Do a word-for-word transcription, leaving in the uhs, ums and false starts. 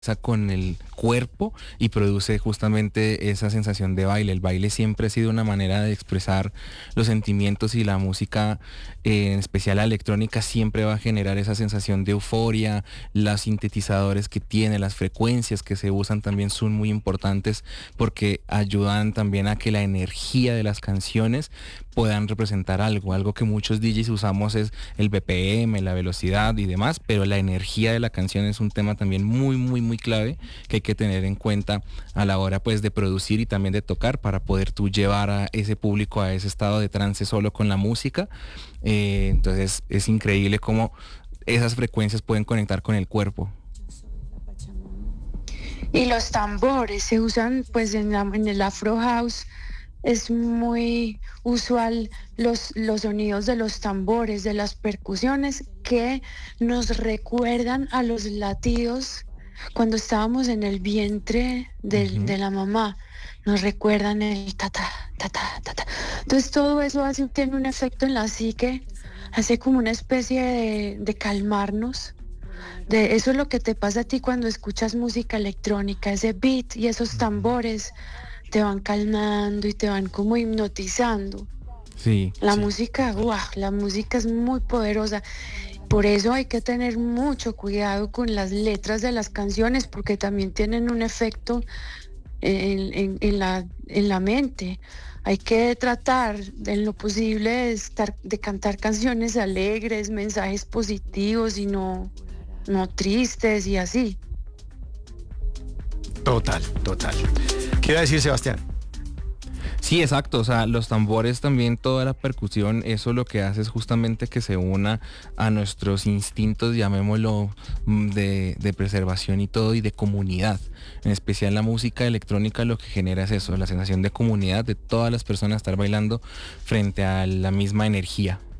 con el cuerpo y produce justamente esa sensación de baile. El baile siempre ha sido una manera de expresar los sentimientos y la música, eh, en especial la electrónica, siempre va a generar esa sensación de euforia. Los sintetizadores que tiene, las frecuencias que se usan también son muy importantes porque ayudan también a que la energía de las canciones puedan representar algo. Algo que muchos D Js usamos es el B P M, la velocidad y demás, pero la energía de la canción es un tema también muy, muy, muy clave que hay que tener en cuenta a la hora pues de producir y también de tocar para poder tú llevar a ese público a ese estado de trance solo con la música. Eh, entonces es increíble cómo esas frecuencias pueden conectar con el cuerpo. Y los tambores se usan pues en, la, en el Afro House. Es muy usual los, los sonidos de los tambores, de las percusiones que nos recuerdan a los latidos cuando estábamos en el vientre del- Ujú. de la mamá. Nos recuerdan el ta ta, ta ta, ta ta. Entonces todo eso hace, tiene un efecto en la psique, hace como una especie de, de calmarnos. De, eso es lo que te pasa a ti cuando escuchas música electrónica, ese beat y esos Ujú. tambores te van calmando y te van como hipnotizando. Sí, La sí. música, Total. guau, la música es muy poderosa. Por eso hay que tener mucho cuidado con las letras de las canciones, porque también tienen un efecto en, en- en la, en la mente. Hay que tratar en lo posible de estar, de cantar canciones alegres, mensajes positivos y no, no tristes y así. Total, total. ¿Qué iba a decir Sebastián? Sí, exacto. O sea, los tambores también, toda la percusión, eso lo que hace es justamente que se una a nuestros instintos, llamémoslo, mm, de, de preservación y todo, y de comunidad. En especial la música electrónica lo que genera es eso, la sensación de comunidad, de todas las personas estar bailando frente a la misma energía.